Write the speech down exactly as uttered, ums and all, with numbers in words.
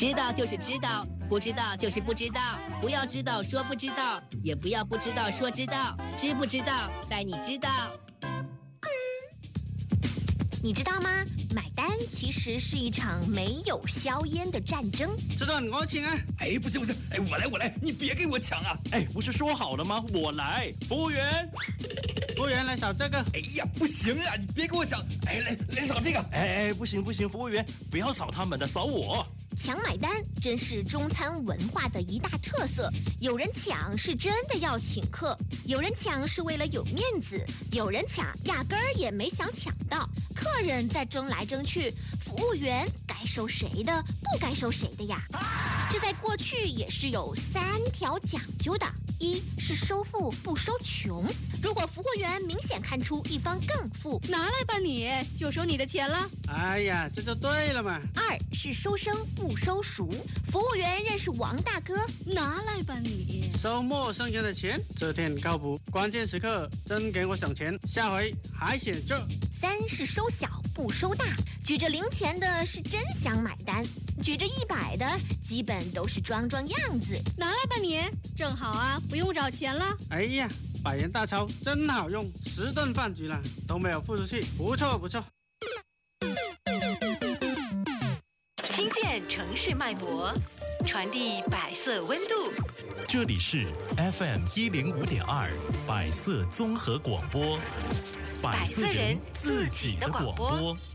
知道就是知道，不知道就是不知道。不要知道说不知道，也不要不知道说知道。知不知道，在你知道。 你知道吗？买单其实是一场没有硝烟的战争。 这段我请啊！ 哎，不行不行，哎，我来我来，你别给我抢啊！ 哎，不是说好了吗？我来，服务员， 服务员来扫这个。 哎呀，不行啊，你别给我抢！哎，来来扫这个。 哎哎，不行不行，服务员不要扫他们的，扫我。 抢买单真是中餐文化的一大特色。有人抢是真的要请客，有人抢是为了有面子，有人抢压根儿也没想抢到。客人在争来争去，服务员该收谁的，不该收谁的呀？这在过去也是有三条讲究的：一是收富不收穷，如果服务员明显看出一方更富， 拿来吧你，就收你的钱了。 哎呀，这就对了嘛。 二是收生不收熟，服务员认识王大哥， 拿来吧你， 收陌生人的钱，这天靠谱，关键时刻真给我省钱，下回还写这。 三是收小不收大，举着零钱的是真想买单，举着一百的基本都是装装样子。 拿来吧你，正好啊，不用找钱了。 哎呀，百元大钞真好用，十顿饭局了都没有付出去，不错不错。 听见城市脉搏，传递百色温度。 这里是 F M 一零五点二百色综合广播，百色人自己的广播。